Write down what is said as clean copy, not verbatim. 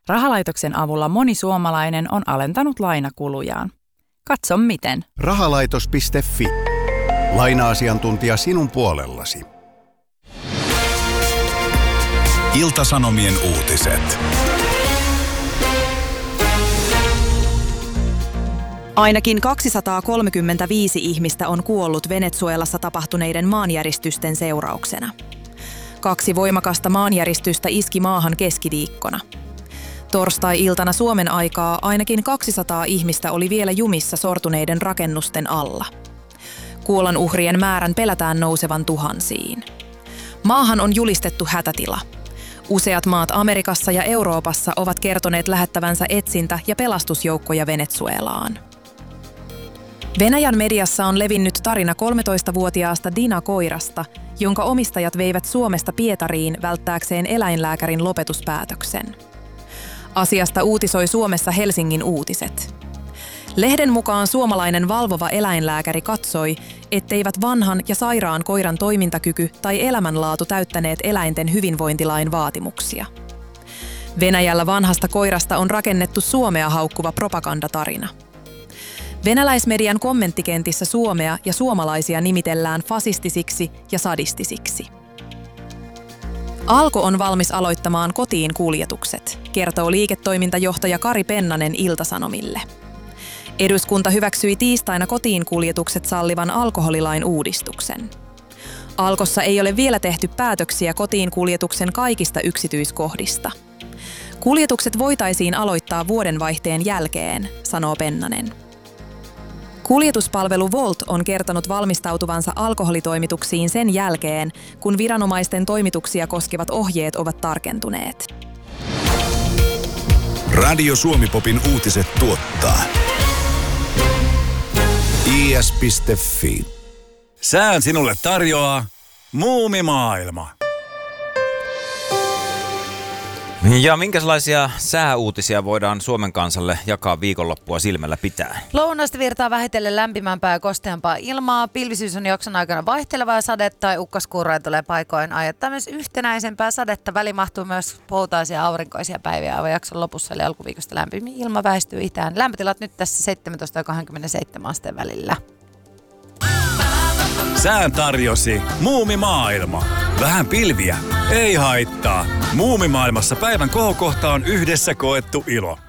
Rahalaitoksen avulla moni suomalainen on alentanut lainakulujaan. Katso miten. Rahalaitos.fi. Laina-asiantuntija sinun puolellasi. Ilta-Sanomien uutiset. Ainakin 235 ihmistä on kuollut Venezuelassa tapahtuneiden maanjäristysten seurauksena. 2 voimakasta maanjäristystä iski maahan keskiviikkona. Torstai-iltana Suomen aikaa ainakin 200 ihmistä oli vielä jumissa sortuneiden rakennusten alla. Kuolonuhrien määrän pelätään nousevan tuhansiin. Maahan on julistettu hätätila. Useat maat Amerikassa ja Euroopassa ovat kertoneet lähettävänsä etsintä- ja pelastusjoukkoja Venezuelaan. Venäjän mediassa on levinnyt tarina 13-vuotiaasta Dina-koirasta, jonka omistajat veivät Suomesta Pietariin välttääkseen eläinlääkärin lopetuspäätöksen. Asiasta uutisoi Suomessa Helsingin Uutiset. Lehden mukaan suomalainen valvova eläinlääkäri katsoi, etteivät vanhan ja sairaan koiran toimintakyky tai elämänlaatu täyttäneet eläinten hyvinvointilain vaatimuksia. Venäjällä vanhasta koirasta on rakennettu Suomea haukkuva propagandatarina. Venäläismedian kommenttikentissä Suomea ja suomalaisia nimitellään fasistisiksi ja sadistisiksi. Alko on valmis aloittamaan kotiin kuljetukset, kertoo liiketoimintajohtaja Kari Pennanen Ilta-Sanomille. Eduskunta hyväksyi tiistaina kotiin kuljetukset sallivan alkoholilain uudistuksen. Alkossa ei ole vielä tehty päätöksiä kotiin kuljetuksen kaikista yksityiskohdista. Kuljetukset voitaisiin aloittaa vuodenvaihteen jälkeen, sanoo Pennanen. Kuljetuspalvelu Volt on kertonut valmistautuvansa alkoholitoimituksiin sen jälkeen, kun viranomaisten toimituksia koskevat ohjeet ovat tarkentuneet. Radio Suomi-popin uutiset tuottaa is.fi. Sään sinulle tarjoaa Muumimaailma. Ja minkälaisia sääuutisia voidaan Suomen kansalle jakaa viikonloppua silmällä pitää? Lounasta virtaa vähitellen lämpimämpää ja kosteampaa ilmaa. Pilvisyys on jakson aikana vaihtelevaa sadetta tai ukkaskuuroja tulee paikoin aiheuttaa myös yhtenäisempää sadetta. Väli mahtuu myös poutaisia ja aurinkoisia päiviä aivan jakson lopussa, eli alkuviikosta lämpimin ilma väistyy itään. Lämpötilat nyt tässä 17 ja 27 asteen välillä. Sään tarjosi Muumimaailma. Vähän pilviä, ei haittaa. Muumimaailmassa päivän kohokohta on yhdessä koettu ilo.